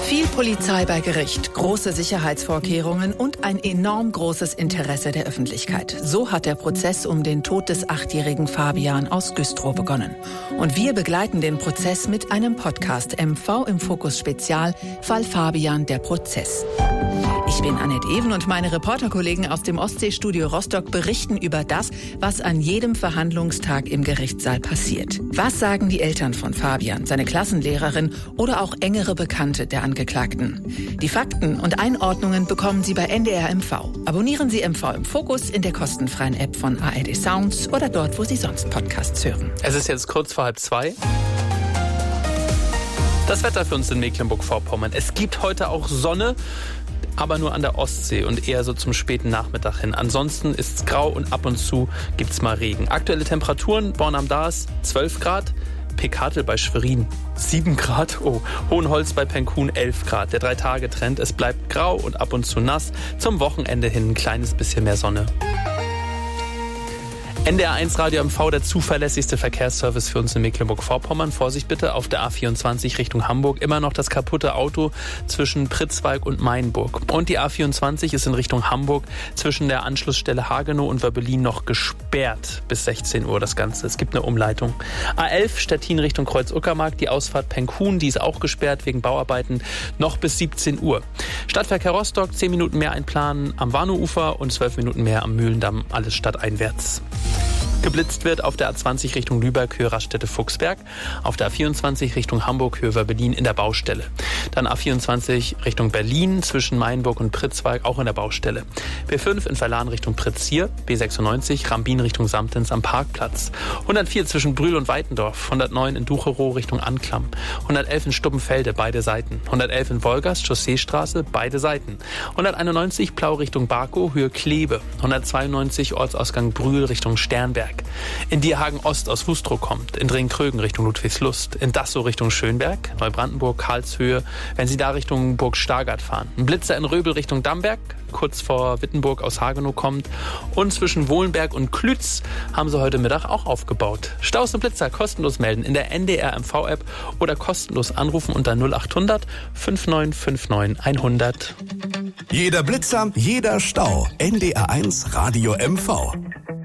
Viel Polizei bei Gericht, große Sicherheitsvorkehrungen und ein enorm großes Interesse der Öffentlichkeit. So hat der Prozess um den Tod des 8-jährigen Fabian aus Güstrow begonnen. Und wir begleiten den Prozess mit einem Podcast MV im Fokus Spezial, Fall Fabian, der Prozess. Ich bin Annette Even und meine Reporterkollegen aus dem Ostseestudio Rostock berichten über das, was an jedem Verhandlungstag im Gerichtssaal passiert. Was sagen die Eltern von Fabian, seine Klassenlehrerin oder auch engere Bekannte der Angeklagten? Die Fakten und Einordnungen bekommen Sie bei NDR MV. Abonnieren Sie MV im Fokus in der kostenfreien App von ARD Sounds oder dort, wo Sie sonst Podcasts hören. Es ist jetzt kurz vor 1:30. Das Wetter für uns in Mecklenburg-Vorpommern. Es gibt heute auch Sonne, aber nur an der Ostsee und eher so zum späten Nachmittag hin. Ansonsten ist es grau und ab und zu gibt es mal Regen. Aktuelle Temperaturen: Born am Daas 12 Grad, Pekatel bei Schwerin 7 Grad, Hohenholz bei Penkun 11 Grad. Der 3-Tage-Trend: es bleibt grau und ab und zu nass. Zum Wochenende hin ein kleines bisschen mehr Sonne. NDR1 Radio MV, der zuverlässigste Verkehrsservice für uns in Mecklenburg-Vorpommern. Vorsicht bitte, auf der A24 Richtung Hamburg immer noch das kaputte Auto zwischen Pritzwalk und Mainburg. Und die A24 ist in Richtung Hamburg zwischen der Anschlussstelle Hagenow und Wöbbelin noch gesperrt bis 16 Uhr das Ganze. Es gibt eine Umleitung. A11 Stettin Richtung Kreuz-Uckermark, die Ausfahrt Penkun, die ist auch gesperrt wegen Bauarbeiten noch bis 17 Uhr. Stadtverkehr Rostock, 10 Minuten mehr einplanen am Warnow-Ufer und 12 Minuten mehr am Mühlendamm, alles stadteinwärts. Geblitzt wird auf der A20 Richtung Lübeck, Höhe Raststätte-Fuchsberg. Auf der A24 Richtung Hamburg, Höhe Wöbbelin in der Baustelle. Dann A24 Richtung Berlin zwischen Mainburg und Pritzwalk, auch in der Baustelle. B5 in Verlan Richtung Pritzsier. B96 Rambin Richtung Samtens am Parkplatz. 104 zwischen Brühl und Weitendorf. 109 in Ducherow Richtung Anklam. 111 in Stubbenfelde, beide Seiten. 111 in Wolgast, Chausseestraße, beide Seiten. 191 Plau Richtung Barkow, Höhe Kleve. 192 Ortsausgang Brühl Richtung Sternberg. In Dierhagen Ost aus Wustrow kommt, in Dringkrögen Richtung Ludwigslust, in Dassow Richtung Schönberg, Neubrandenburg, Karlshöhe, wenn Sie da Richtung Burg Stargard fahren. Ein Blitzer in Röbel Richtung Damberg, kurz vor Wittenburg aus Hagenow kommt, und zwischen Wohlenberg und Klütz haben sie heute Mittag auch aufgebaut. Staus und Blitzer kostenlos melden in der NDR MV-App oder kostenlos anrufen unter 0800 5959 100. Jeder Blitzer, jeder Stau. NDR1 Radio MV.